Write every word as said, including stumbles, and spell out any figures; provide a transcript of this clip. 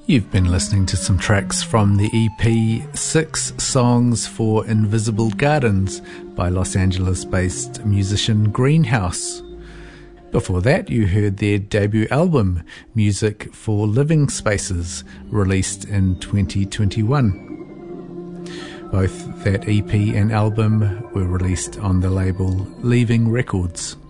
You've been listening to some tracks from the E P Six Songs for Invisible Gardens by Los Angeles-based musician Greenhouse. Before that, you heard their debut album, Music for Living Spaces, released in twenty twenty-one. Both that E P and album were released on the label Leaving Records.